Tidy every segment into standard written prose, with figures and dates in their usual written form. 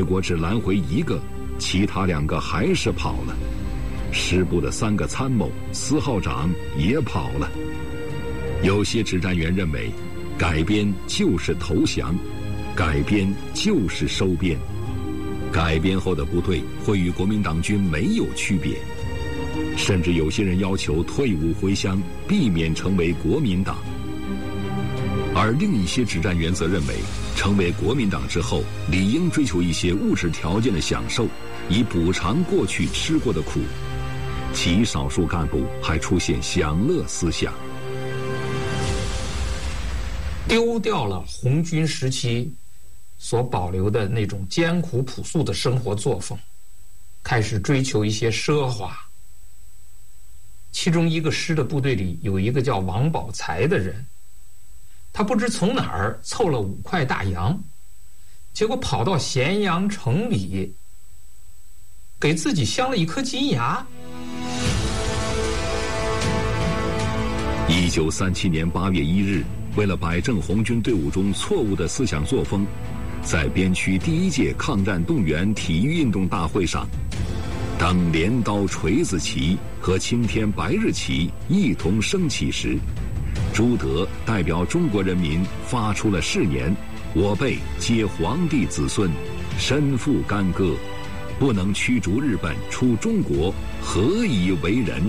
果只拦回一个，其他2个还是跑了。师部的3个参谋、司号长也跑了。有些指战员认为，改编就是投降，改编就是收编，改编后的部队会与国民党军没有区别，甚至有些人要求退伍回乡，避免成为国民党。而另一些指战员则认为，成为国民党之后，理应追求一些物质条件的享受，以补偿过去吃过的苦。极少数干部还出现享乐思想， 丢掉了红军时期所保留的那种艰苦朴素的生活作风，开始追求一些奢华。其中一个师的部队里有一个叫王宝才的人，他不知从哪儿凑了5块大洋，结果跑到咸阳城里给自己镶了一颗金牙。 1937年8月1日，为了摆正红军队伍中错误的思想作风，在边区第1届抗战动员体育运动大会上，当镰刀锤子旗和青天白日旗一同升起时，朱德代表中国人民发出了誓言：我辈皆皇帝子孙，身负干戈，不能驱逐日本出中国，何以为人？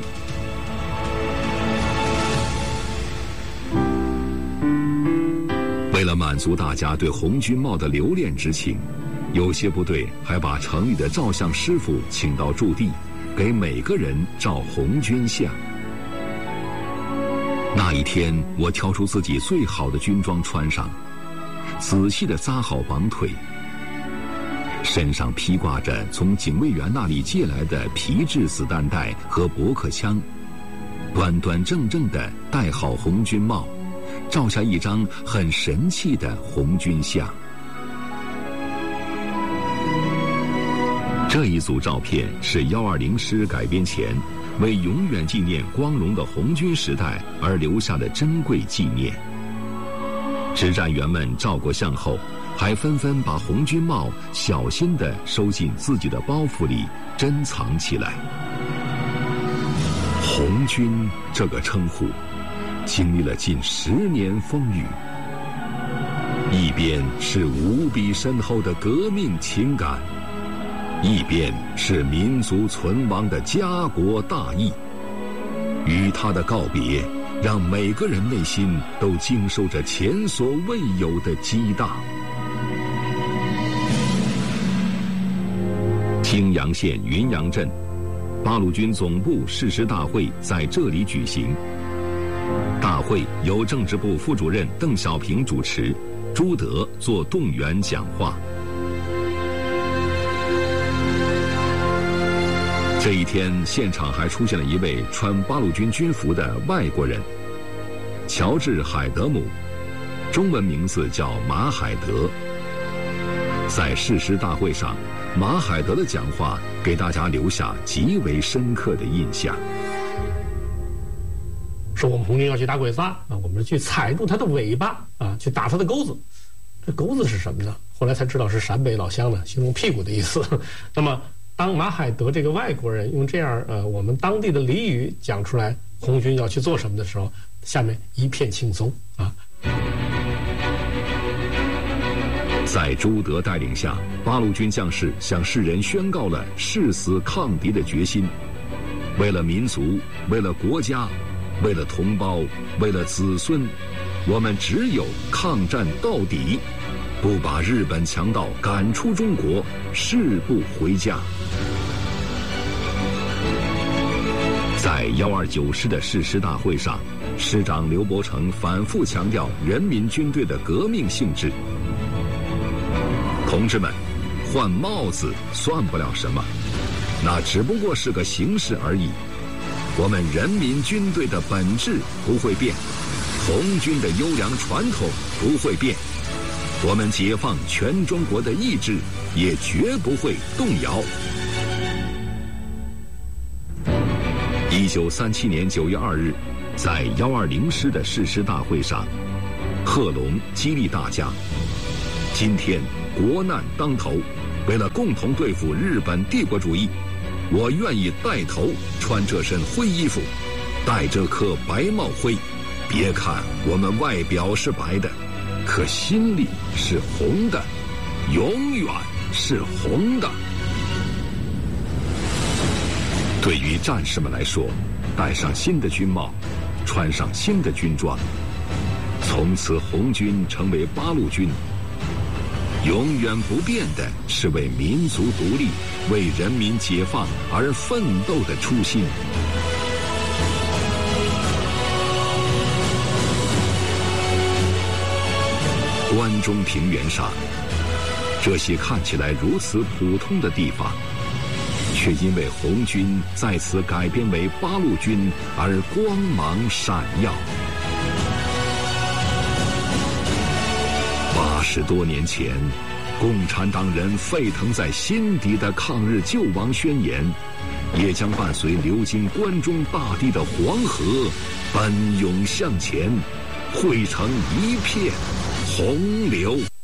为了满足大家对红军帽的留恋之情，有些部队还把城里的照相师傅请到驻地，给每个人照红军像。那一天，我挑出自己最好的军装穿上，仔细地扎好绑腿，身上披挂着从警卫员那里借来的皮质子弹袋和驳壳枪，端端正正地戴好红军帽，照下一张很神气的红军像。这一组照片是120师改编前为永远纪念光荣的红军时代而留下的珍贵纪念。指战员们照过相后，还纷纷把红军帽小心地收进自己的包袱里，珍藏起来。红军这个称呼经历了近10年风雨，一边是无比深厚的革命情感，一边是民族存亡的家国大义。与他的告别，让每个人内心都经受着前所未有的激荡。青阳县云阳镇，八路军总部誓师大会在这里举行。大会由政治部副主任邓小平主持，朱德做动员讲话。这一天，现场还出现了一位穿八路军军服的外国人，乔治·海德姆，中文名字叫马海德。在誓师大会上，马海德的讲话给大家留下极为深刻的印象。 说我们红军要去打鬼子啊，我们去踩住他的尾巴啊，去打他的钩子。这钩子是什么呢？后来才知道是陕北老乡呢，形容屁股的意思。那么当马海德这个外国人用这样我们当地的俚语讲出来红军要去做什么的时候，下面一片轻松啊。 在朱德带领下，八路军将士向世人宣告了誓死抗敌的决心。为了民族，为了国家，为了同胞，为了子孙，我们只有抗战到底，不把日本强盗赶出中国，誓不回家。在129师的誓师大会上，师长刘伯承反复强调人民军队的革命性质。同志们，换帽子算不了什么，那只不过是个形式而已。我们人民军队的本质不会变，红军的优良传统不会变，我们解放全中国的意志也绝不会动摇。1937年9月2日，在120师的誓师大会上，贺龙激励大家：今天国难当头， 为了共同对付日本帝国主义，我愿意带头穿这身灰衣服，戴这颗白帽徽。别看我们外表是白的，可心里是红的，永远是红的。对于战士们来说，戴上新的军帽，穿上新的军装，从此红军成为八路军。永远不变的是为民族独立、为人民解放而奋斗的初心。关中平原上，这些看起来如此普通的地方，却因为红军在此改编为八路军而光芒闪耀。80多年前，共产党人沸腾在心底的抗日救亡宣言，也将伴随流经关中大地的黄河奔涌向前，汇成一片洪流。